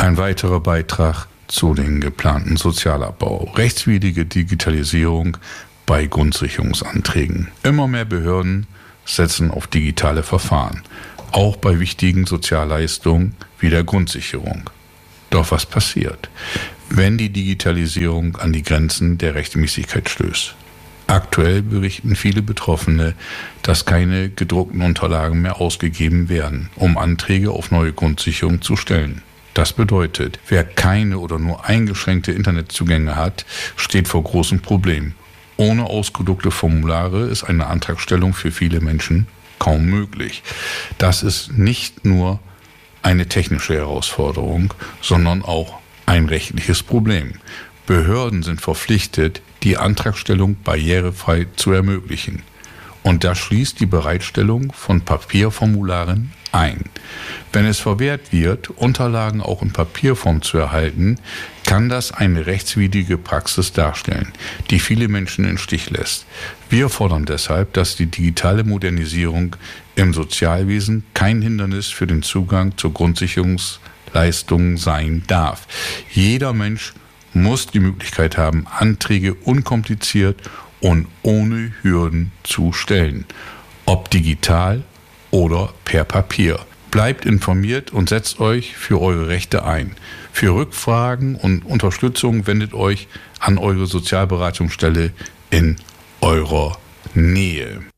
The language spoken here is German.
Ein weiterer Beitrag zu den geplanten Sozialabbau. Rechtswidrige Digitalisierung bei Grundsicherungsanträgen. Immer mehr Behörden setzen auf digitale Verfahren, auch bei wichtigen Sozialleistungen wie der Grundsicherung. Doch was passiert, wenn die Digitalisierung an die Grenzen der Rechtmäßigkeit stößt? Aktuell berichten viele Betroffene, dass keine gedruckten Unterlagen mehr ausgegeben werden, um Anträge auf neue Grundsicherung zu stellen. Das bedeutet, wer keine oder nur eingeschränkte Internetzugänge hat, steht vor großen Problemen. Ohne ausgedruckte Formulare ist eine Antragstellung für viele Menschen kaum möglich. Das ist nicht nur eine technische Herausforderung, sondern auch ein rechtliches Problem. Behörden sind verpflichtet, die Antragstellung barrierefrei zu ermöglichen. Und das schließt die Bereitstellung von Papierformularen ein. Wenn es verwehrt wird, Unterlagen auch in Papierform zu erhalten, kann das eine rechtswidrige Praxis darstellen, die viele Menschen im Stich lässt. Wir fordern deshalb, dass die digitale Modernisierung im Sozialwesen kein Hindernis für den Zugang zur Grundsicherungsleistung sein darf. Jeder Mensch muss die Möglichkeit haben, Anträge unkompliziert und ohne Hürden zu stellen, ob digital oder per Papier. Bleibt informiert und setzt euch für eure Rechte ein. Für Rückfragen und Unterstützung wendet euch an eure Sozialberatungsstelle in eurer Nähe.